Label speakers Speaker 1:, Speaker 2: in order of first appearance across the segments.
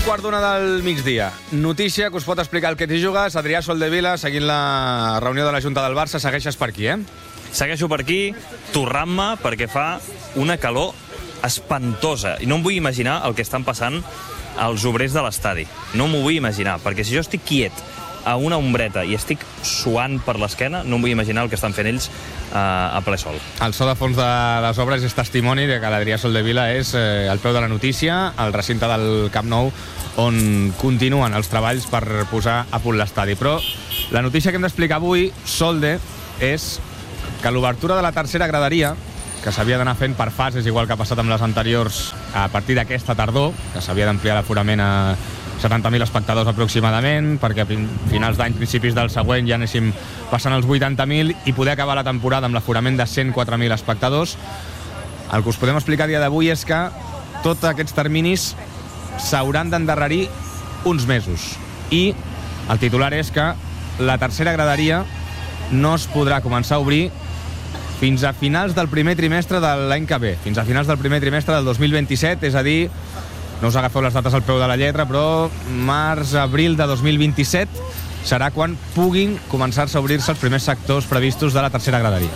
Speaker 1: 1:15 del migdia. Notícia que us pot explicar el que t'hi jugues. Adrià Soldevila, seguint la reunió de la Junta del Barça. Segueixes per aquí,
Speaker 2: Segueixo per aquí, torrant-me, perquè fa una calor espantosa. I no em vull imaginar el que estan passant els obrers de l'estadi. No m'ho vull imaginar, perquè si jo estic quiet a una ombreta i estic suant per l'esquena, no em vull imaginar el que estan fent ells a ple sol.
Speaker 1: El so de fons de les obres és testimoni de que l'Adrià Soldevila és al peu de la notícia, al recinte del Camp Nou, on continuen els treballs per posar a punt l'estadi. Però la notícia que hem d'explicar avui, Solde, és que l'obertura de la tercera graderia, que s'havia d'anar fent per fases, igual que ha passat amb les anteriors, a partir d'aquesta tardor, que s'havia d'ampliar l'aforament a 70.000 espectadors aproximadament, perquè a finals d'any, principis del següent, ja anéssim passant els 80.000 i poder acabar la temporada amb l'aforament de 104.000 espectadors. El que us podem explicar a dia d'avui és que tots aquests terminis s'hauran d'endarrerir uns mesos. I el titular és que la tercera graderia no es podrà començar a obrir fins a finals del primer trimestre de l'any que ve, fins a finals del primer trimestre del 2027, és a dir, no us agafeu les dates al peu de la lletra, però març-abril de 2027 serà quan puguin començar-se a obrir-se els primers sectors previstos de la tercera graderia.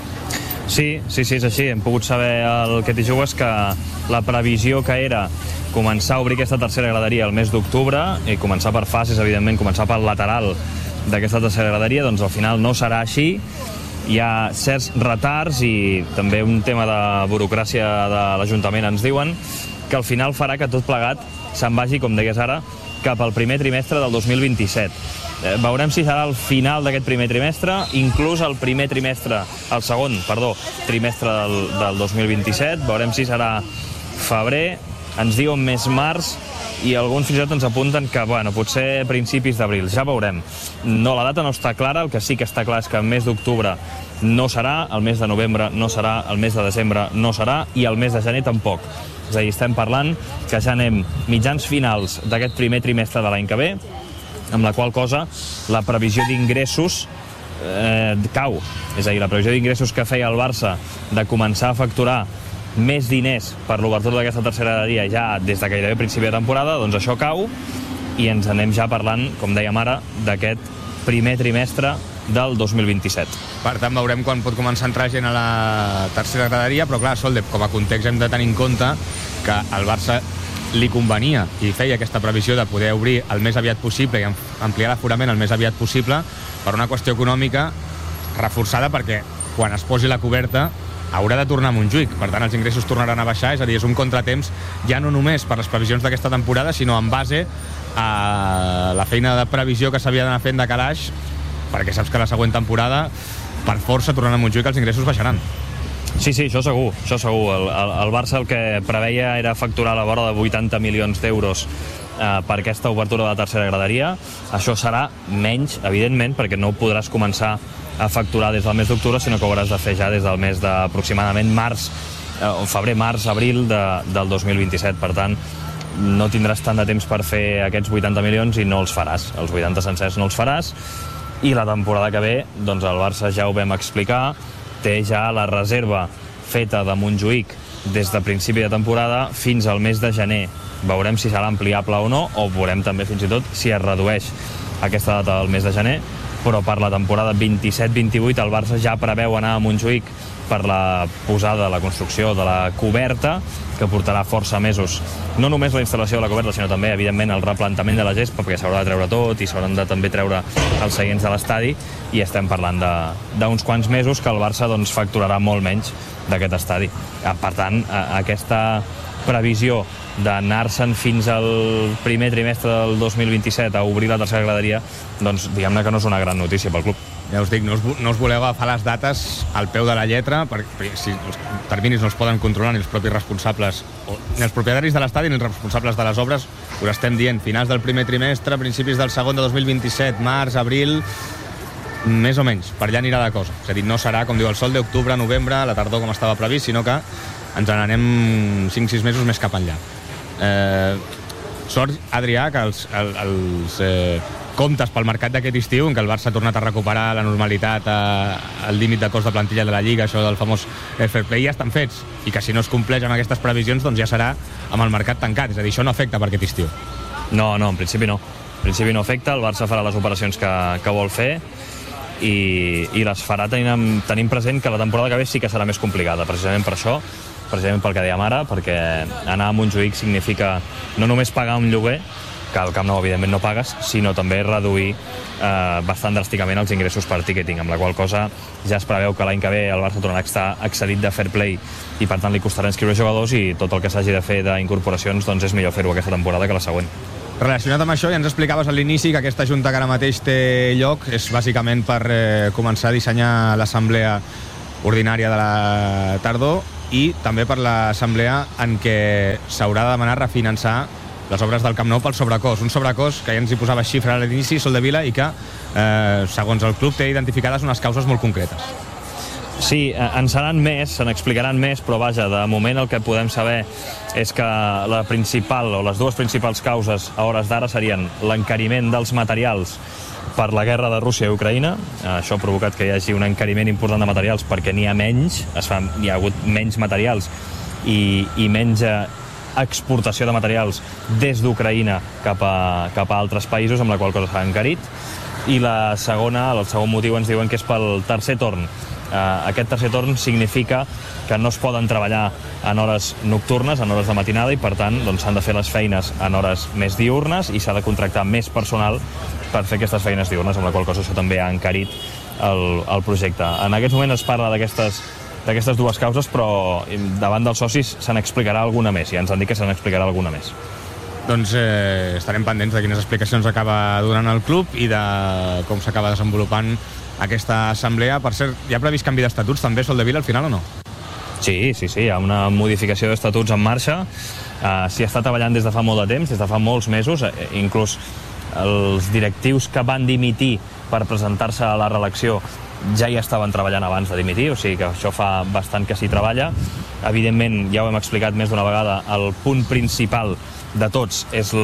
Speaker 2: Sí, és així. Hem pogut saber el que t'hi jugues, que la previsió que era començar a obrir aquesta tercera graderia el mes d'octubre, i començar per fases, evidentment, començar pel lateral d'aquesta tercera graderia, doncs al final no serà així. Hi ha certs retards i també un tema de burocràcia de l'Ajuntament, ens diuen, que al final farà que tot plegat se'n vagi, com deies ara, cap al primer trimestre del 2027. Veurem si serà el final d'aquest primer trimestre, inclús el segon trimestre del 2027. Veurem si serà febrer, ens diuen més març, i alguns fins i tot ens apunten que, potser principis d'abril. Ja veurem. No, la data no està clara, el que sí que està clar és que el mes d'octubre no serà, el mes de novembre no serà, el mes de desembre no serà, i el mes de gener tampoc. És a dir, estem parlant que ja anem mitjans finals d'aquest primer trimestre de l'any que ve, amb la qual cosa la previsió d'ingressos cau. És a dir, la previsió d'ingressos que feia el Barça de començar a facturar més diners per l'obertura d'aquesta tercera graderia ja des de gairebé principi de temporada, doncs això cau i ens anem ja parlant, com dèiem ara, d'aquest primer trimestre del 2027.
Speaker 1: Per tant, veurem quan pot començar a entrar gent a la tercera graderia, però clar, Solde, com a context hem de tenir en compte que al Barça li convenia i feia aquesta previsió de poder obrir el més aviat possible i ampliar l'aforament el més aviat possible per una qüestió econòmica reforçada, perquè quan es posi la coberta haurà de tornar a Montjuïc, per tant els ingressos tornaran a baixar, és a dir, és un contratemps ja no només per les previsions d'aquesta temporada, sinó en base a la feina de previsió que s'havia d'anar fent de calaix, perquè saps que la següent temporada, per força, tornant a Montjuïc, els ingressos baixaran.
Speaker 2: Sí, això segur. El Barça el que preveia era facturar a la vora de 80 milions d'euros per aquesta obertura de la tercera graderia. Això serà menys, evidentment, perquè no podràs començar a facturar des del mes d'octubre, sinó que ho hauràs de fer ja des del mes d'aproximadament febrer, març, abril del 2027. Per tant, no tindràs tant de temps per fer aquests 80 milions i no els faràs. Els 80 sencers no els faràs. I la temporada que ve, doncs el Barça, ja ho vam explicar, té ja la reserva feta de Montjuïc des de principi de temporada fins al mes de gener. Veurem si serà ampliable o no, o veurem també fins i tot si es redueix aquesta data del mes de gener, però per la temporada 27-28 el Barça ja preveu anar a Montjuïc per la posada, la construcció de la coberta, que portarà força mesos. No només la instal·lació de la coberta, sinó també, evidentment, el replantament de la gespa, perquè s'haurà de treure tot i s'hauran de també treure els seients de l'estadi, i estem parlant d'uns quants mesos que el Barça facturarà molt menys d'aquest estadi. Per tant, aquesta previsió d'anar-se'n fins al primer trimestre del 2027 a obrir la tercera graderia, doncs diguem-ne que no és una gran notícia pel club.
Speaker 1: Ja us dic, no us voleu agafar les dates al peu de la lletra, perquè si els terminis no els poden controlar ni els propis responsables, ni els propietaris de l'estadi ni els responsables de les obres, us estem dient finals del primer trimestre, principis del segon de 2027, març, abril, més o menys, per allà anirà la cosa. És a dir, no serà, com diu el Sol, d'octubre, novembre, la tardor com estava previst, sinó que ens n'anem 5-6 mesos més cap enllà. Sort, Adrià, que els comptes pel mercat d'aquest estiu, en què el Barça ha tornat a recuperar la normalitat al límit de cost de plantilla de la Lliga, això del famós fair play, ja estan fets, i que si no es compleix amb aquestes previsions, doncs ja serà amb el mercat tancat, és a dir, això no afecta per aquest estiu.
Speaker 2: No, en principi no. En principi no afecta, el Barça farà les operacions que vol fer i les farà tenint present que la temporada que ve sí que serà més complicada, precisament per això, precisament pel que dèiem ara, perquè anar a Montjuïc significa no només pagar un lloguer, que al Camp Nou evidentment no pagues, sinó també reduir bastant dràsticament els ingressos per ticketing, amb la qual cosa ja es preveu que l'any que ve el Barça tornarà a estar excedit de fair play i per tant li costarà inscriure jugadors i tot el que s'hagi de fer d'incorporacions doncs és millor fer-ho aquesta temporada que la següent.
Speaker 1: Relacionat amb això, ja ens explicaves a l'inici que aquesta junta que ara mateix té lloc és bàsicament per començar a dissenyar l'assemblea ordinària de la tardor i també per l'assemblea en què s'haurà de demanar refinançar les obres del Camp Nou pel sobrecost. Un sobrecost que ja ens hi posava xifra a l'inici, Soldevila, i que, segons el club, té identificades unes causes molt concretes.
Speaker 2: Sí, en seran més, se n'explicaran més, però vaja, de moment el que podem saber és que la principal o les dues principals causes a hores d'ara serien l'encariment dels materials per la guerra de Rússia i Ucraïna. Això ha provocat que hi hagi un encariment important de materials perquè n'hi ha menys, hi ha hagut menys materials i menys exportació de materials des d'Ucraïna cap a altres països, amb la qual cosa s'ha encarit. I el segon motiu ens diuen que és pel tercer torn. Aquest tercer torn significa que no es poden treballar en hores nocturnes, en hores de matinada, i per tant s'han de fer les feines en hores més diurnes i s'ha de contractar més personal per fer aquestes feines diurnes, amb la qual cosa això també ha encarit el projecte. En aquest moment es parla d'aquestes dues causes, però davant dels socis se n'explicarà alguna més, i ens han dit que se n'explicarà alguna més.
Speaker 1: Doncs estarem pendents de quines explicacions acaba donant el club i de com s'acaba desenvolupant aquesta assemblea. Per cert, hi ha previst canvi d'estatuts també, Soldevila, al final o no?
Speaker 2: Sí, hi ha una modificació d'estatuts en marxa. S'hi està treballant des de fa molt de temps, des de fa molts mesos, inclús els directius que van dimitir per presentar-se a la reelecció ja hi estaven treballant abans de dimitir, o sigui que això fa bastant que s'hi treballa. Evidentment, ja ho hem explicat més d'una vegada, el punt principal de tots és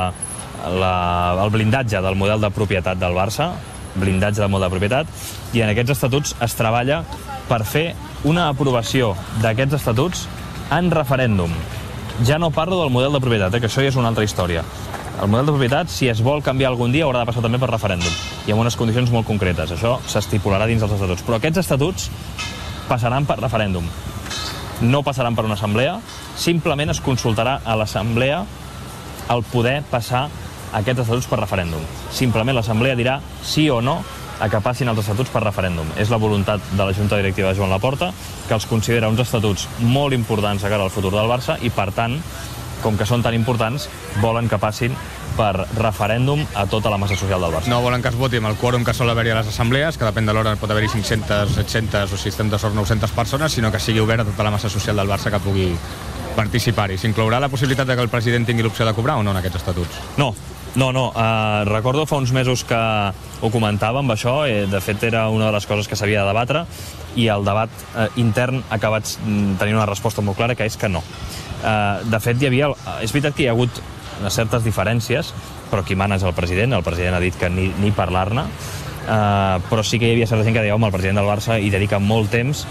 Speaker 2: el blindatge del model de propietat del Barça, blindatge del model de propietat, i en aquests estatuts es treballa per fer una aprovació d'aquests estatuts en referèndum. Ja no parlo del model de propietat, que això ja és una altra història. El model de propietat, si es vol canviar algun dia, haurà de passar també per referèndum, i amb unes condicions molt concretes. Això s'estipularà dins dels estatuts. Però aquests estatuts passaran per referèndum. No passaran per una assemblea, simplement es consultarà a l'assemblea el poder passar aquests estatuts per referèndum. Simplement l'assemblea dirà sí o no a que passin els estatuts per referèndum. És la voluntat de la Junta Directiva de Joan Laporta, que els considera uns estatuts molt importants de cara al futur del Barça i, per tant, com que són tan importants, volen que passin per referèndum a tota la massa social del Barça.
Speaker 1: No volen que es voti amb el quòrum que sol haver-hi a les assemblees, que depèn de l'hora pot haver-hi 500, 700 o si estem de sort 900 persones, sinó que sigui obert a tota la massa social del Barça que pugui participar-hi. S'inclourà la possibilitat de que el president tingui l'opció de cobrar o no en aquests estatuts?
Speaker 2: No. Recordo fa uns mesos que ho comentàvem, això. De fet, era una de les coses que s'havia de debatre i el debat intern ha acabat tenint una resposta molt clara, que és que no. De fet, és veritat que hi ha hagut certes diferències, però qui mana és el president ha dit que ni parlar-ne, però sí que hi havia certa gent que deia, home, el president del Barça hi dedica molt temps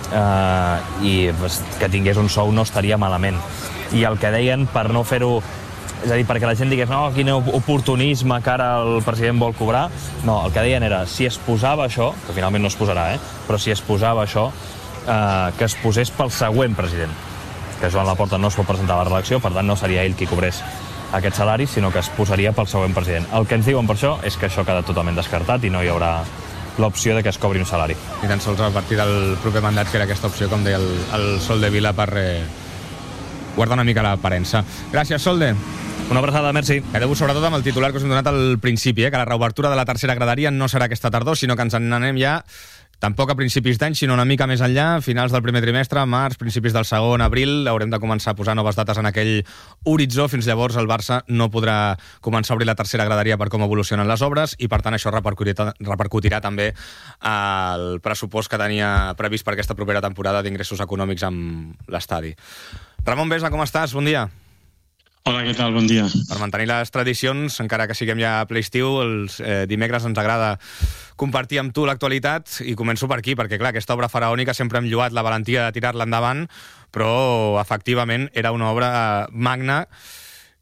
Speaker 2: i que tingués un sou no estaria malament. I el que deien per no fer-ho, és a dir, perquè la gent digués, no, quin oportunisme que ara el president vol cobrar, no, el que deien era, si es posava això, que finalment no es posarà, però si es posava això, que es posés pel següent president, que Joan Laporta no es pot presentar a la reelecció, per tant no seria ell qui cobrés aquest salari, sinó que es posaria pel següent president. El que ens diuen per això és que això queda totalment descartat i no hi haurà l'opció de que es cobri un salari.
Speaker 1: I tan sols a partir del proper mandat, que era aquesta opció, com deia el Soldevila, per guardar una mica l'aparença. Gràcies, Solde.
Speaker 2: Una abraçada, merci.
Speaker 1: Quedeu sobretot amb el titular que us hem donat al principi, que la reobertura de la tercera graderia no serà aquesta tardor, sinó que ens en anem ja tampoc a principis d'any, sinó una mica més enllà, finals del primer trimestre, març, principis del segon, abril, haurem de començar a posar noves dates en aquell horitzó. Fins llavors el Barça no podrà començar a obrir la tercera graderia per com evolucionen les obres i, per tant, això repercutirà també al pressupost que tenia previst per aquesta propera temporada d'ingressos econòmics amb l'estadi. Ramon Besa, com estàs? Bon dia.
Speaker 3: Hola, què tal? Bon dia.
Speaker 1: Per mantenir les tradicions, encara que siguem ja a ple estiu, els dimecres ens agrada compartir amb tu l'actualitat i començo per aquí, perquè clar, aquesta obra faraònica sempre hem lloat la valentia de tirar-la endavant, però efectivament era una obra magna que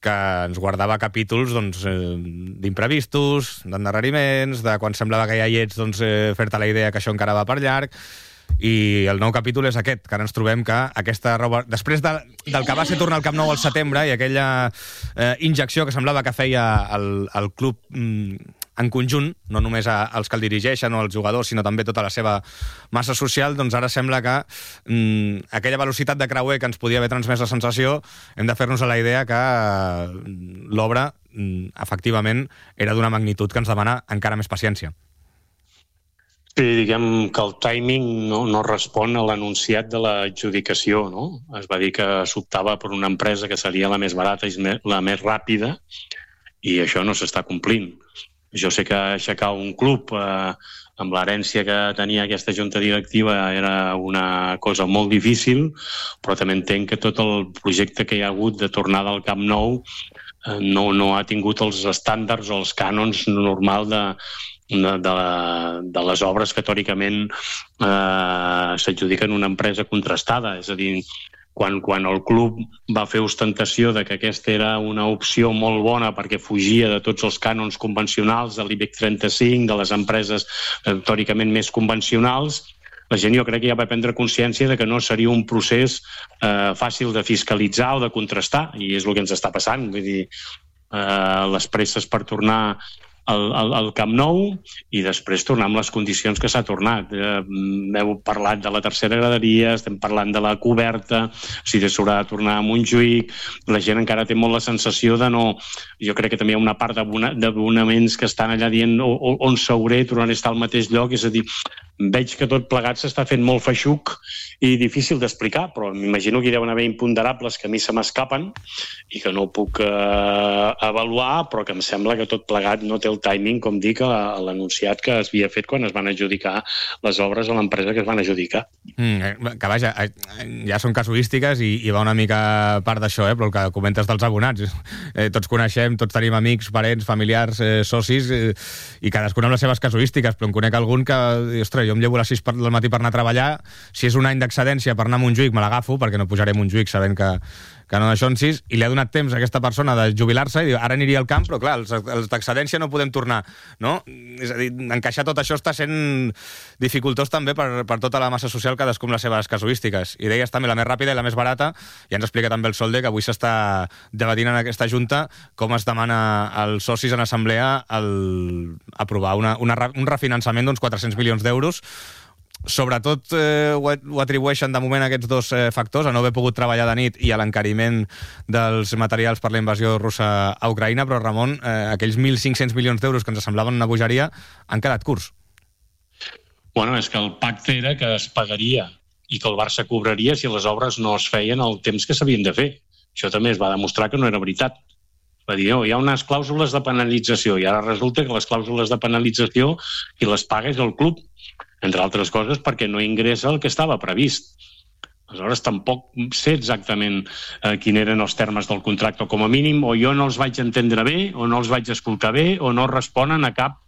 Speaker 1: que ens guardava capítols d'imprevistos, d'endarreriments, de quan semblava que ja hi ets, fer-te la idea que això encara va per llarg. I el nou capítol és aquest, que ara ens trobem que aquesta roba... Després del que va ser tornar al Camp Nou al setembre i aquella injecció que semblava que feia el club en conjunt, no només els que el dirigeixen o els jugadors, sinó també tota la seva massa social, doncs ara sembla que aquella velocitat de creuer que ens podia haver transmès la sensació, hem de fer-nos a la idea que l'obra, efectivament, era d'una magnitud que ens demana encara més paciència.
Speaker 3: Sí, diguem que el timing no respon a l'anunciat de l'adjudicació, no? Es va dir que s'optava per una empresa que seria la més barata i la més ràpida, i això no s'està complint. Jo sé que aixecar un club amb l'herència que tenia aquesta junta directiva era una cosa molt difícil, però també entenc que tot el projecte que hi ha hagut de tornada al Camp Nou no ha tingut els estàndards o els cànons normals de les obres que teòricament s'adjudiquen una empresa contrastada. És a dir, quan el club va fer ostentació de que aquesta era una opció molt bona perquè fugia de tots els cànons convencionals de l'IBEX 35, de les empreses teòricament més convencionals, la gent jo crec que ja va prendre consciència de que no seria un procés fàcil de fiscalitzar o de contrastar, i és el que ens està passant. Vull dir, les presses per tornar al Camp Nou i després tornar amb les condicions que s'ha tornat. Heu parlat de la tercera graderia, estem parlant de la coberta, si s'haurà de tornar a Montjuïc, la gent encara té molt la sensació de no... Jo crec que també hi ha una part d'abonaments que estan allà dient on s'hauré, tornaré a estar al mateix lloc, és a dir, veig que tot plegat s'està fent molt feixuc i difícil d'explicar, però m'imagino que hi deuen haver imponderables que a mi se m'escapen i que no puc avaluar, però que em sembla que tot plegat no té el timing, com dic, a l'anunciat que es havia fet quan es van adjudicar les obres a l'empresa que es van adjudicar.
Speaker 1: Que vaja, ja són casuístiques i va una mica part d'això, però el que comentes dels abonats. Tots coneixem, tots tenim amics, parents, familiars, socis, i cadascun amb les seves casuístiques, però en conec algun que, ostres, jo em llevo a les 6 del matí per anar a treballar, si és un any d'excedència per anar a Montjuïc me l'agafo, perquè no pujaré a Montjuïc sabent que no d'això en 6, i li ha donat temps a aquesta persona de jubilar-se i diu, ara aniria al camp, però clar, els d'excedència no podem tornar, no? És a dir, encaixar tot això està sent dificultós també per tota la massa social, cadascú amb les seves casuístiques. I deies també la més ràpida i la més barata, i ens explica també el Solde que avui s'està debatint en aquesta junta com es demana als socis en assemblea aprovar un refinançament d'uns 400 milions d'euros. Sobretot ho atribueixen de moment a aquests dos factors, a no haver pogut treballar de nit i a l'encariment dels materials per la invasió russa a Ucraïna, però Ramon, aquells 1.500 milions d'euros que ens semblaven una bogeria han quedat curts.
Speaker 3: Bueno, és que el pacte era que es pagaria i que el Barça cobraria si les obres no es feien el temps que s'havien de fer. Això també es va demostrar que no era veritat. Va dir, hi ha unes clàusules de penalització i ara resulta que les clàusules de penalització qui les paga és el club, entre altres coses perquè no ingressa el que estava previst. Aleshores, tampoc sé exactament quins eren els termes del contracte, o com a mínim o jo no els vaig entendre bé, o no els vaig escoltar bé, o no responen a cap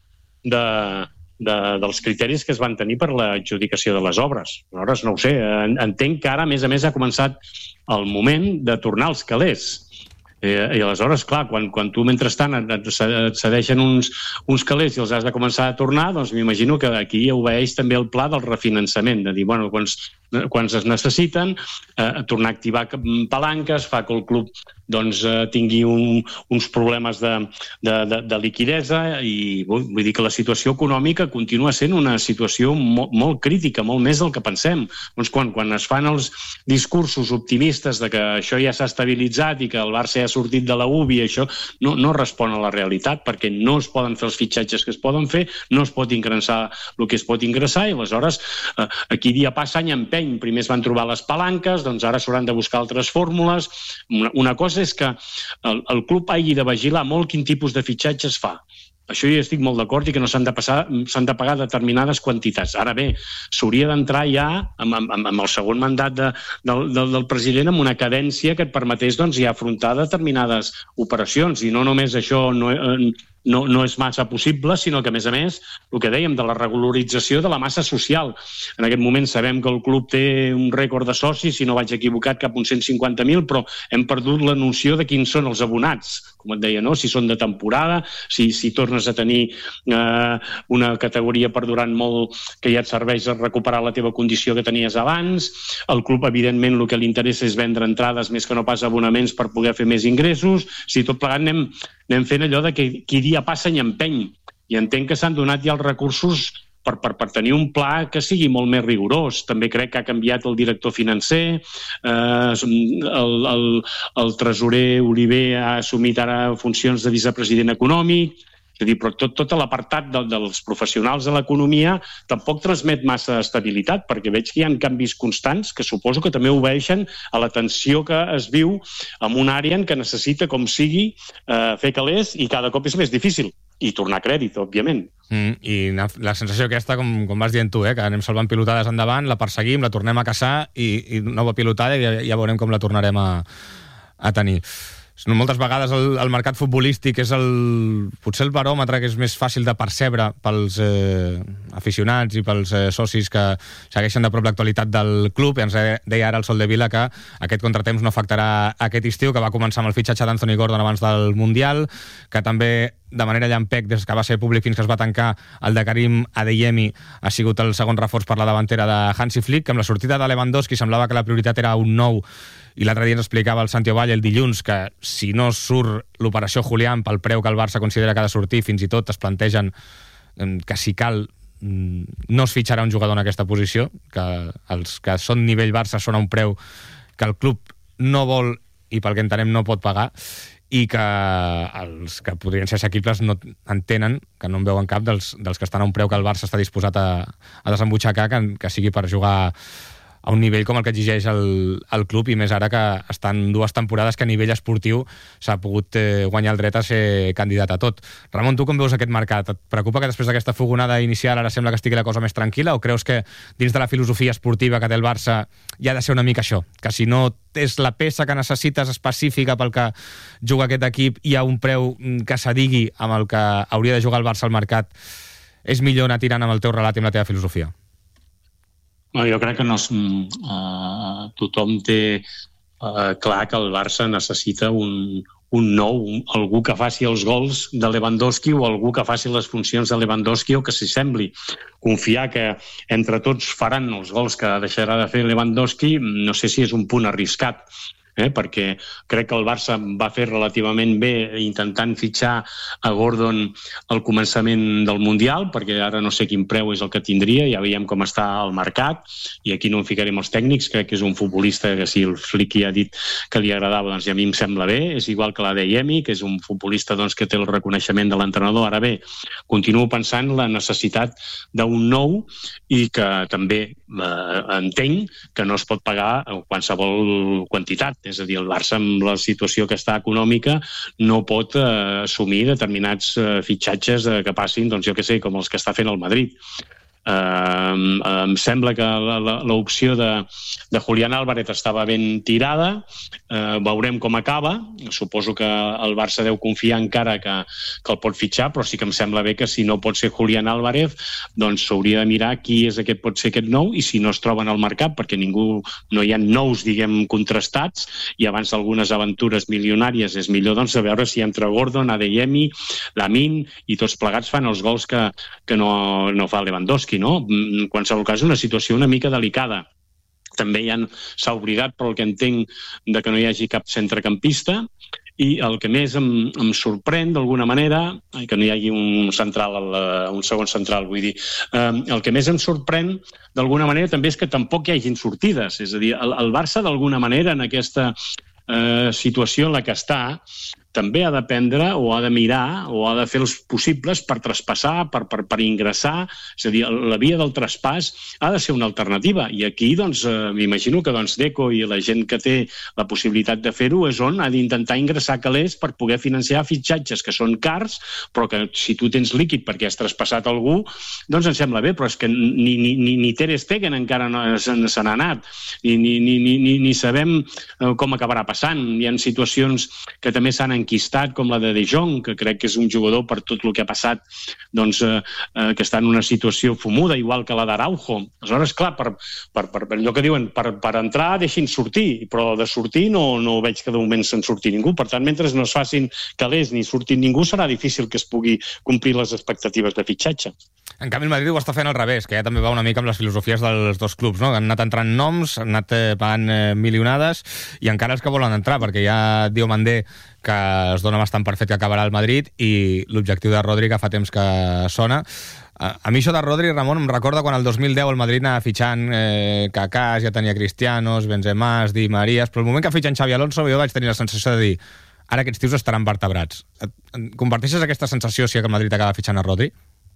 Speaker 3: dels criteris que es van tenir per l'adjudicació de les obres. Aleshores, no ho sé, entenc que ara, a més, ha començat el moment de tornar als calés. I aleshores, clar, quan tu mentrestant et cedeixen uns calés i els has de començar a tornar, doncs m'imagino que aquí obeeix també el pla del refinançament, de dir, bueno, quan es necessiten, tornar a activar palanques, fa que el club tingui uns problemes de liquidesa, i vull dir que la situació econòmica continua sent una situació molt crítica, molt més del que pensem. Doncs quan es fan els discursos optimistes de que això ja s'ha estabilitzat i que el Barça ja ha sortit de la UBI, això no respon a la realitat, perquè no es poden fer els fitxatges que es poden fer, no es pot ingressar el que es pot ingressar, i aleshores aquí dia passa any empeny. Primer es van trobar les palanques, doncs ara s'hauran de buscar altres fórmules. Una cosa és que el club hagi de vigilar molt quin tipus de fitxatges fa. Això jo estic molt d'acord i que no s'han de pagar determinades quantitats. Ara bé, s'hauria d'entrar ja amb el segon mandat del president amb una cadència que et permetés ja afrontar determinades operacions, i no només això, no és massa possible, sinó que, a més, el que dèiem de la regularització de la massa social. En aquest moment sabem que el club té un rècord de socis, si no vaig equivocat, cap uns 150.000, però hem perdut la noció de quins són els abonats, com et deia, no? Si són de temporada, si tornes a tenir una categoria perdurant molt que ja et serveix a recuperar la teva condició que tenies abans. El club, evidentment, el que li interessa és vendre entrades més que no pas abonaments per poder fer més ingressos. Si tot plegat anem fent allò de que qui dia passa i empeny. I entenc que s'han donat ja els recursos per tenir un pla que sigui molt més rigorós. També crec que ha canviat el director financer, el tresorer Oliver ha assumit ara funcions de vicepresident econòmic. És a dir, però tot l'apartat dels professionals de l'economia tampoc transmet massa estabilitat, perquè veig que hi ha canvis constants que suposo que també obeeixen a la tensió que es viu en una àrea en què necessita, com sigui, fer calés, i cada cop és més difícil. I tornar a crèdit, òbviament.
Speaker 1: I la sensació aquesta, com vas dient tu, que anem salvant pilotades endavant, la perseguim, la tornem a caçar i nova pilotada i ja veurem com la tornarem a tenir. Moltes vegades el mercat futbolístic és potser el baròmetre que és més fàcil de percebre pels aficionats i pels socis que segueixen de prop l'actualitat del club. I ens deia ara el Soldevila que aquest contratemps no afectarà aquest estiu, que va començar amb el fitxatge d'Anthony Gordon abans del Mundial, que també de manera llampec, des que va ser públic fins que es va tancar, el de Karim Adeyemi ha sigut el segon reforç per la davantera de Hansi Flick, que amb la sortida de Lewandowski semblava que la prioritat era un nou, i l'altre dia ens explicava el Santi Ovalle el dilluns que si no surt l'operació Julián pel preu que el Barça considera que ha de sortir, fins i tot es plantegen que si cal no es fitxarà un jugador en aquesta posició, que els que són nivell Barça són a un preu que el club no vol i pel que entenem no pot pagar, i que els que podrien ser assequibles no entenen, que no en veuen cap dels que estan a un preu que el Barça està disposat a desembutxacar, que sigui per jugar a un nivell com el que exigeix el club, i més ara que estan 2 temporades que a nivell esportiu s'ha pogut guanyar el dret a ser candidat a tot. Ramon, tu com veus aquest mercat? Et preocupa que després d'aquesta fogonada inicial ara sembla que estigui la cosa més tranquil·la, o creus que dins de la filosofia esportiva que té el Barça hi ha de ser una mica això, que si no és la peça que necessites específica pel que juga aquest equip i a un preu que s'adigui amb el que hauria de jugar el Barça al mercat, és millor anar tirant amb el teu relat i amb la teva filosofia?
Speaker 3: No, jo crec que tothom té clar que el Barça necessita un nou, algú que faci els gols de Lewandowski o algú que faci les funcions de Lewandowski o que s'hi sembli. Confiar que entre tots faran els gols que deixarà de fer Lewandowski, no sé si és un punt arriscat, perquè crec que el Barça va fer relativament bé intentant fitxar a Gordon al començament del Mundial, perquè ara no sé quin preu és el que tindria, ja veiem com està el mercat, i aquí no en ficarem els tècnics, crec que és un futbolista que si el Flick ja ha dit que li agradava, doncs a mi em sembla bé, és igual que l'Adeyemi, que és un futbolista doncs, que té el reconeixement de l'entrenador. Ara bé, continuo pensant la necessitat d'un nou, i que també entenc que no es pot pagar qualsevol quantitat. És a dir, el Barça, amb la situació que està econòmica, no pot assumir determinats fitxatges que passin, doncs jo què sé, com els que està fent el Madrid. Em sembla que l'opció de Julián Álvarez estava ben tirada, veurem com acaba. Suposo que el Barça deu confiar encara que el pot fitxar, però sí que em sembla bé que si no pot ser Julián Álvarez, doncs s'hauria de mirar qui és pot ser aquest nou, i si no es troben al mercat, perquè no hi ha nous, diguem, contrastats, i abans d'algunes aventures milionàries és millor doncs de veure si entre Gordon, Adeyemi, Lamine i tots plegats fan els gols que no fa Lewandowski, no? En qualsevol cas, una situació una mica delicada. També s'ha oblidat, per el que entenc, de que no hi hagi cap centrecampista, i el que més em sorprèn, d'alguna manera, que no hi hagi un segon central, vull dir, el que més em sorprèn, d'alguna manera, també és que tampoc hi hagin sortides. És a dir, el Barça, d'alguna manera, en aquesta situació en la que està, també ha d'aprendre o ha de mirar o ha de fer els possibles per traspassar, per ingressar. És a dir, la via del traspàs ha de ser una alternativa. I aquí, doncs, m'imagino que Deco i la gent que té la possibilitat de fer-ho és on ha d'intentar ingressar calés per poder financiar fitxatges que són cars, però que si tu tens líquid perquè has traspassat algú, doncs em sembla bé, però és que ni Ter Stegen encara no se n'ha anat, ni sabem com acabarà passant. Hi ha situacions que també s'han enquistat com la de De Jong, que crec que és un jugador per tot el que ha passat, doncs, que està en una situació fumuda, igual que la d'Araujo. Aleshores, clar, per allò que diuen, per entrar deixin sortir, però de sortir no veig que de moment se'n surti ningú. Per tant, mentre no es facin calés ni surtin ningú, serà difícil que es pugui complir les expectatives de fitxatge.
Speaker 1: En canvi, el Madrid ho està fent al revés, que ja també va una mica amb les filosofies dels dos clubs, no? Han anat entrant noms, han anat pagant milionades, i encara els que volen entrar, perquè ja Diomandé, que es dona bastant per fet que acabarà al Madrid, i l'objectiu de Rodri, que fa temps que sona. A mi això de Rodri, Ramon, em recorda quan el 2010 el Madrid anava fitxant Kaká, ja tenia Cristianos, Benzema, Di Marías, però el moment que fitxen Xavi Alonso jo vaig tenir la sensació de dir ara aquests tios estaran vertebrats. Comparteixes aquesta sensació si el Madrid acaba fitxant a Rodri?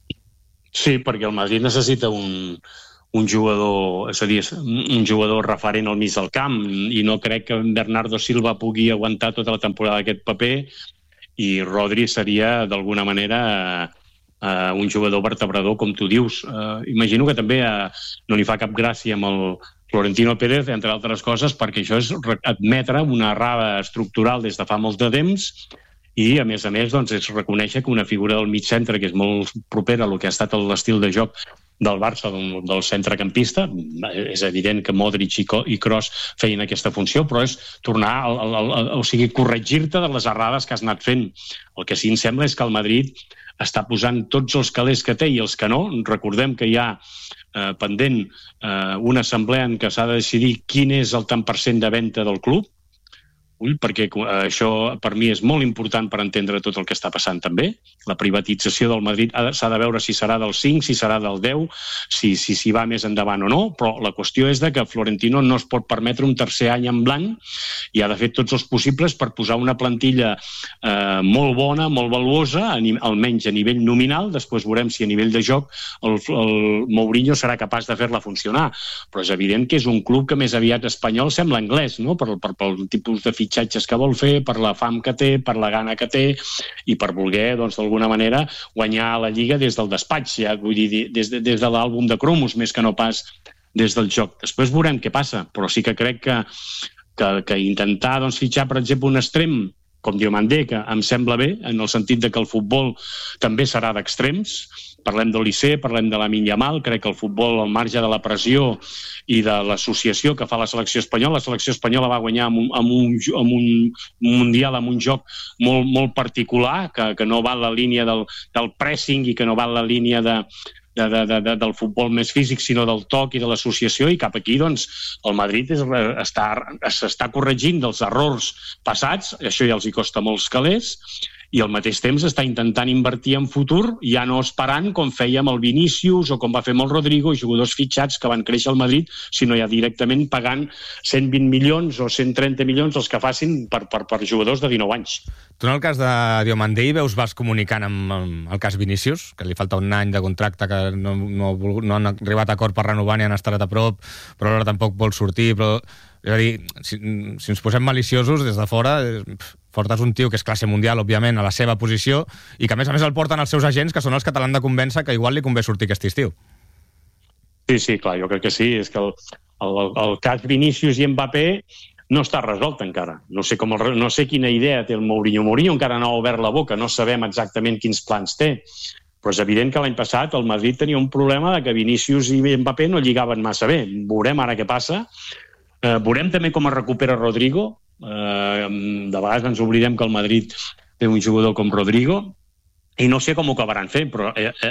Speaker 3: Sí, perquè el Madrid necessita un jugador, és a dir, un jugador referent al mig del camp, i no crec que Bernardo Silva pugui aguantar tota la temporada aquest paper, i Rodri seria, d'alguna manera, un jugador vertebrador, com tu dius. Imagino que també no li fa cap gràcia amb el Florentino Pérez, entre altres coses, perquè això és admetre una errada estructural des de fa molt de temps, i, a més, doncs, és reconèixer que una figura del mig centre, que és molt propera a el que ha estat l'estil de joc del Barça, del centrecampista, és evident que Modric i Kroos feien aquesta funció, però és tornar, o sigui, corregir-te de les errades que has anat fent. El que sí em sembla és que el Madrid està posant tots els calés que té i els que no. Recordem que hi ha pendent una assemblea en què s'ha de decidir quin és el tant per cent de venda del club, perquè això per mi és molt important per entendre tot el que està passant també. La privatització del Madrid s'ha de veure si serà del 5, si serà del 10, si va més endavant o no, però la qüestió és que Florentino no es pot permetre un tercer any en blanc i ha de fer tots els possibles per posar una plantilla molt bona, molt valuosa, almenys a nivell nominal. Després veurem si a nivell de joc el Mourinho serà capaç de fer-la funcionar, però és evident que és un club que més aviat espanyol sembla anglès, no? Pel tipus de fitxatges que vol fer, per la fam que té, per la gana que té i per voler, doncs, d'alguna manera guanyar la Lliga des del despatx, ja, vull dir, des de l'àlbum de cromos, més que no pas des del joc. Després veurem què passa, però sí que crec que intentar, doncs, fitxar, per exemple, un extrem com Diomandé, que em sembla bé, en el sentit de que el futbol també serà d'extrems. Parlem de l'Olise, parlem de Lamine Yamal, crec que el futbol, al marge de la pressió i de l'associació que fa la selecció espanyola va guanyar amb un mundial, amb un joc molt, molt particular, que no va en la línia del pressing i que no va en la línia del futbol més físic, sinó del toc i de l'associació, i cap aquí, doncs, el Madrid s'està corregint dels errors passats, això ja els hi costa molts calés, i al mateix temps està intentant invertir en futur, ja no esperant com feia amb el Vinícius o com va fer amb el Rodrigo, jugadors fitxats que van créixer al Madrid, sinó ja directament pagant 120 milions o 130 milions els que facin per jugadors de 19 anys.
Speaker 1: Tu en el cas de Diomandé vas comunicant amb el cas Vinícius, que li falta un any de contracte, que no han arribat a acord per renovar ni han estat a prop, però alhora tampoc vol sortir, però és a dir, si ens posem maliciosos des de fora, portes un tio que és classe mundial, òbviament, a la seva posició, i que a més el porten els seus agents, que són els que te l'han de convèncer que igual li convé sortir aquest estiu.
Speaker 3: Sí, clar, jo crec que sí. És que el cas Vinícius i Mbappé no està resolt encara. No sé quina idea té el Mourinho. Mourinho encara no ha obert la boca, no sabem exactament quins plans té. Però és evident que l'any passat el Madrid tenia un problema de que Vinícius i Mbappé no lligaven massa bé. Veurem ara què passa. Veurem també com es recupera Rodrigo. De vegades ens oblidem que el Madrid té un jugador com Rodrigo i no sé com ho acabaran fent, però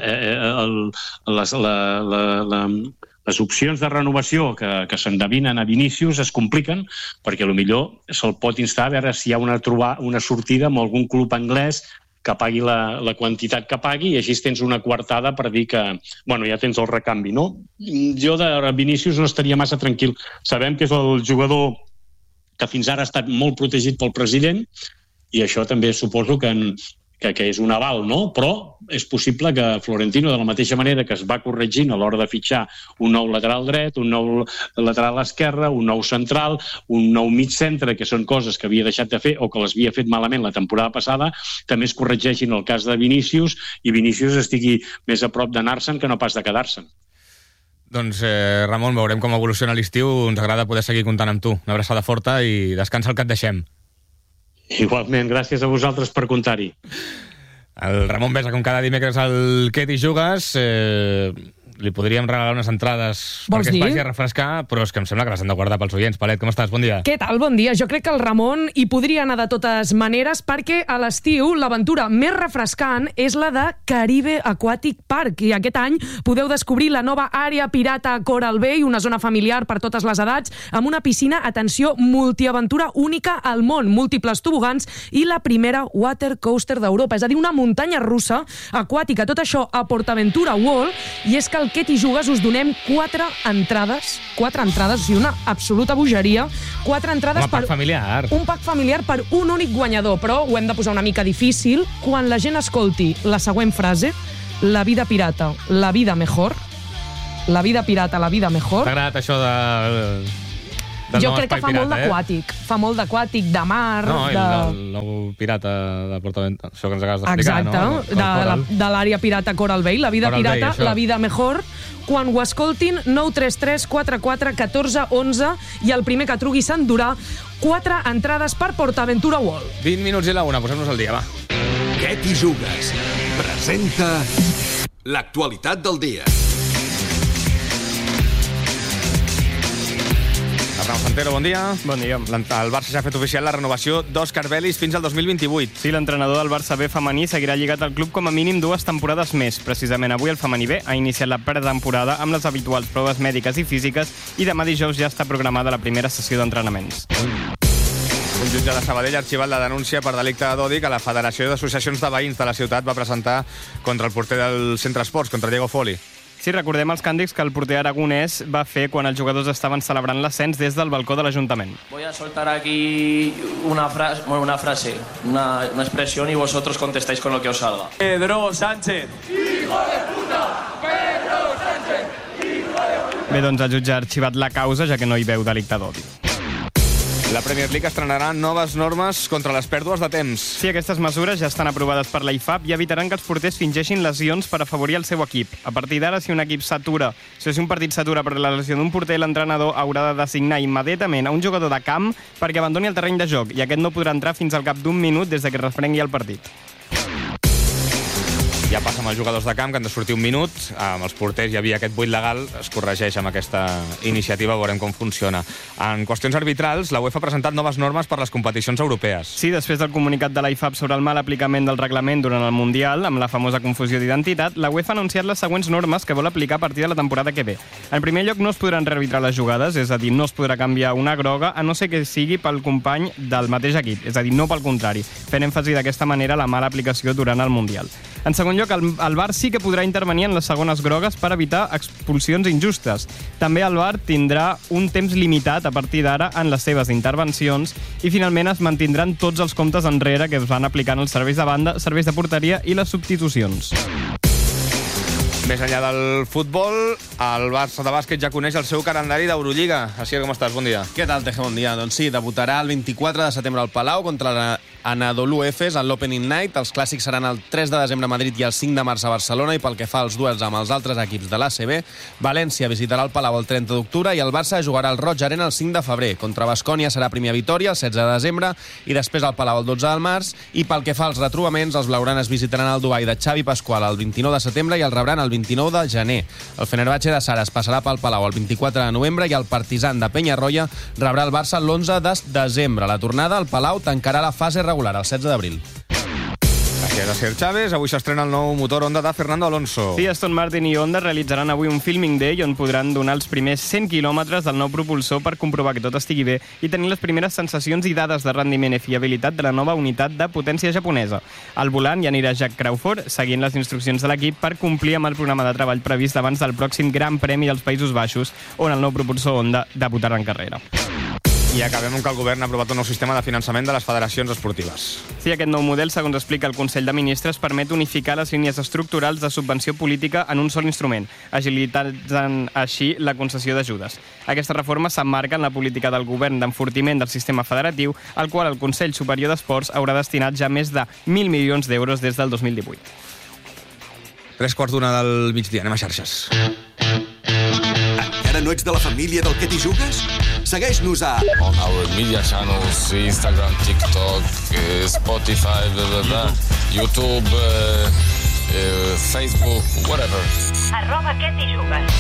Speaker 3: les opcions de renovació que s'endevinen a Vinícius es compliquen, perquè potser se'l pot instar a veure si hi ha una sortida amb algun club anglès que pagui la quantitat que pagui, i així tens una coartada per dir que, bueno, ja tens el recanvi, no? Jo de Vinícius no estaria massa tranquil. Sabem que és el jugador que fins ara ha estat molt protegit pel president, i això també suposo que és un aval, no? Però és possible que Florentino, de la mateixa manera que es va corregint a l'hora de fitxar un nou lateral dret, un nou lateral esquerre, un nou central, un nou mig centre, que són coses que havia deixat de fer o que les havia fet malament la temporada passada, també es corregeixin el cas de Vinícius i Vinícius estigui més a prop d'anar-se'n que no pas de quedar-se'n.
Speaker 1: Doncs, Ramon, veurem com evoluciona l'estiu. Ens agrada poder seguir comptant amb tu. Una abraçada forta i descansa el que et deixem.
Speaker 3: Igualment, gràcies a vosaltres per comptar-hi.
Speaker 1: El Ramon Besa, com cada dimecres al Què t'hi jugues, li podríem regalar unes entrades perquè es vagi a refrescar, però és que em sembla que les hem de guardar pels oients. Palet, com estàs? Bon dia.
Speaker 4: Què tal? Bon dia. Jo crec que el Ramon hi podria anar de totes maneres perquè a l'estiu l'aventura més refrescant és la de Caribe Aquatic Park, i aquest any podeu descobrir la nova àrea pirata Coral Bay, una zona familiar per totes les edats, amb una piscina, atenció, multiaventura única al món, múltiples tobogans i la primera water coaster d'Europa, és a dir, una muntanya russa aquàtica. Tot això a PortAventura World, i és que el Què t'hi jugues us donem 4 entrades, o sigui, una absoluta bogeria, 4 entrades per un pack familiar per un únic guanyador, però ho hem de posar una mica difícil. Quan la gent escolti la següent frase, la vida pirata, la vida mejor, la vida pirata, la vida mejor...
Speaker 1: T'ha agradat això de...
Speaker 4: Jo crec que fa molt d'aquàtic, fa molt d'aquàtic, de mar...
Speaker 1: No, el nou pirata de PortAventura, això que ens acabes d'explicar, no?
Speaker 4: Exacte, de l'àrea pirata Coral Bay, la vida pirata, la vida mejor. Quan ho escoltin, 933 44 14 11, i el primer que truqui s'endurà 4 entrades per PortAventura World.
Speaker 1: 20 minuts i la una, posem-nos al dia, va.
Speaker 5: Què t'hi jugues? Presenta l'actualitat del dia.
Speaker 1: Abraham Santero, bon dia.
Speaker 2: Bon dia.
Speaker 1: El Barça ja ha fet oficial la renovació d'Òscar Vélez fins al 2028.
Speaker 2: Sí, l'entrenador del Barça B femení seguirà lligat al club com a mínim 2 temporades més. Precisament avui el femení B ha iniciat la pretemporada amb les habituals proves mèdiques i físiques i demà dijous ja està programada la primera sessió d'entrenaments.
Speaker 1: Un jutge de Sabadell ha arxivat la denúncia per delicte d'odi que la Federació d'Associacions de Veïns de la ciutat va presentar contra el porter del Centre Esports, contra Diego Foli.
Speaker 2: Sí, recordem els càntics que el porter aragonès va fer quan els jugadors estaven celebrant l'ascens des del balcó de l'Ajuntament.
Speaker 6: Voy a soltar aquí una frase, una expresión, y vosotros contestáis con lo que os salga. Pedro Sánchez. ¡Hijo de puta! Pedro Sánchez. ¡Hijo de puta!
Speaker 2: Bé, doncs el jutge ha arxivat la causa, ja que no hi veu delicte d'odi.
Speaker 1: La Premier League estrenarà noves normes contra les pèrdues de temps.
Speaker 2: Sí, aquestes mesures ja estan aprovades per la IFAB i evitaran que els porters fingeixin lesions per afavorir el seu equip. A partir d'ara, si un partit s'atura per la lesió d'un porter, l'entrenador haurà de designar immediatament a un jugador de camp perquè abandoni el terreny de joc, i aquest no podrà entrar fins al cap d'un minut des de que refrengui el partit.
Speaker 1: Ja passa amb els jugadors de camp, que han de sortir un minut. Amb els porters hi havia aquest buit legal, es corregeix amb aquesta iniciativa, veurem com funciona. En qüestions arbitrals, la UEFA ha presentat noves normes per les competicions europees.
Speaker 2: Sí, després del comunicat de la IFAB sobre el mal aplicament del reglament durant el Mundial, amb la famosa confusió d'identitat, la UEFA ha anunciat les següents normes que vol aplicar a partir de la temporada que ve. En primer lloc, no es podran rearbitrar les jugades, és a dir, no es podrà canviar una groga, a no ser que sigui pel company del mateix equip, és a dir, no pel contrari, fent èmfasi d'aquesta manera la mala aplicació durant el Mundial. En segon lloc, el VAR sí que podrà intervenir en les segones grogues per evitar expulsions injustes. També el VAR tindrà un temps limitat a partir d'ara en les seves intervencions, i finalment es mantindran tots els comptes enrere que es van aplicant els serveis de banda, serveis de porteria i les substitucions.
Speaker 1: Més enllà del futbol, el Barça de bàsquet ja coneix el seu calendari d'Eurolliga. Així, com estàs? Bon dia.
Speaker 7: Què tal, Teje? Bon dia. Doncs sí, debutarà el 24 de setembre al Palau contra l'Anadolu Efes en l'Opening Night. Els clàssics seran el 3 de desembre a Madrid i el 5 de març a Barcelona, i pel que fa als duels amb els altres equips de l'ACB, València visitarà el Palau el 30 d'octubre i el Barça jugarà al Roig Arena el 5 de febrer. Contra Baskonia serà primer a Vitòria el 16 de desembre i després al Palau el 12 de març. I pel que fa als retrobaments, els blaugranes visitaran el Dubai de Xavi Pasqual el 29 de setembre i el rebran el 29 de gener. El Fenerbahçe de Sara es passarà pel Palau el 24 de novembre i el Partizan de Penyarroia rebrà el Barça l'11 de desembre. La tornada al Palau tancarà la fase regular el 16 d'abril.
Speaker 1: Gràcies a Sergio Chávez. Avui s'estrena el nou motor Honda de Fernando Alonso.
Speaker 2: Sí, Aston Martin i Honda realitzaran avui un filming day on podran donar els primers 100 quilòmetres del nou propulsor per comprovar que tot estigui bé i tenir les primeres sensacions i dades de rendiment i fiabilitat de la nova unitat de potència japonesa. Al volant hi anirà Jack Crawford, seguint les instruccions de l'equip per complir amb el programa de treball previst abans del pròxim Gran Premi dels Països Baixos, on el nou propulsor Honda debutarà en carrera.
Speaker 1: I acabem amb que el govern ha aprovat un nou sistema de finançament de les federacions esportives.
Speaker 2: Sí, aquest nou model, segons explica el Consell de Ministres, permet unificar les línies estructurals de subvenció política en un sol instrument, agilitant així la concessió d'ajudes. Aquesta reforma s'emmarca en la política del govern d'enfortiment del sistema federatiu, al qual el Consell Superior d'Esports haurà destinat ja més de 1.000 milions d'euros des del 2018.
Speaker 1: 3:15 del migdia, anem a xarxes.
Speaker 5: Encara no ets de la família del Què t'hi jugues? Segueix-nos a...
Speaker 8: On our media channels, Instagram, TikTok, Spotify, blah, blah, blah, YouTube, Facebook, whatever.
Speaker 9: @Què t'hi jugues.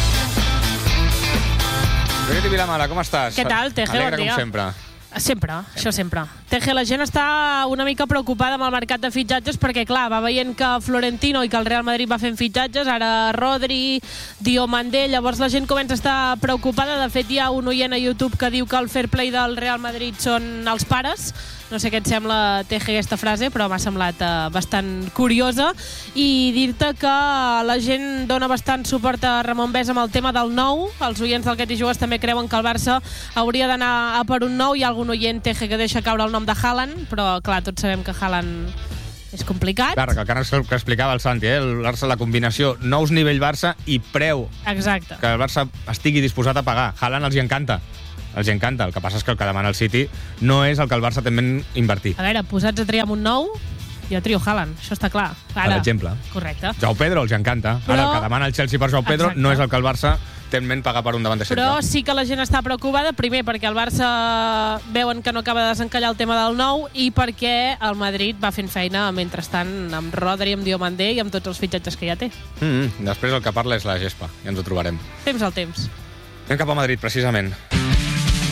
Speaker 1: Brigitte Vilamala, com estàs?
Speaker 10: Què tal, Teje?
Speaker 1: Alegre
Speaker 10: Bon dia.
Speaker 1: com sempre.
Speaker 10: Sempre, això sempre. Teje, la gent està una mica preocupada amb el mercat de fitxatges perquè, clar, va veient que Florentino i que el Real Madrid va fent fitxatges, ara Rodri, Diomandé, llavors la gent comença a estar preocupada. De fet, hi ha un oient a YouTube que diu que el fair play del Real Madrid són els pares. No sé què et sembla, Teje, aquesta frase, però m'ha semblat bastant curiosa. I dir-te que la gent dona bastant suport a Ramon Bes amb el tema del nou. Els oients del Què t'hi jugues també creuen que el Barça hauria d'anar a per un nou. Hi ha algun oient, Teje, que deixa caure el nom de Haaland, però, clar, tots sabem que Haaland és complicat.
Speaker 1: Clar, que explicava el Santi, el Barça, la combinació nous nivell Barça i preu
Speaker 10: Exacte.
Speaker 1: que el Barça estigui disposat a pagar. Haaland els hi encanta. Els encanta. El que passa és que el que demana el City no és el que el Barça té en invertir.
Speaker 10: A veure, posats a triar amb un nou, jo trio Haaland, això està clar.
Speaker 1: Per exemple.
Speaker 10: Correcte.
Speaker 1: Joao Pedro els encanta. Però... Ara, el que demana el Chelsea per Joao Pedro no és el que el Barça té en ment pagar per un davanter centre.
Speaker 10: Però sí que la gent està preocupada, primer perquè el Barça veuen que no acaba de desencallar el tema del nou i perquè el Madrid va fent feina mentrestant amb Rodri, amb Diomandé i amb tots els fitxatges que ja té.
Speaker 1: Després el que parla és la gespa, i ens ho trobarem.
Speaker 10: Temps al temps.
Speaker 1: Anem cap a Madrid, precisament.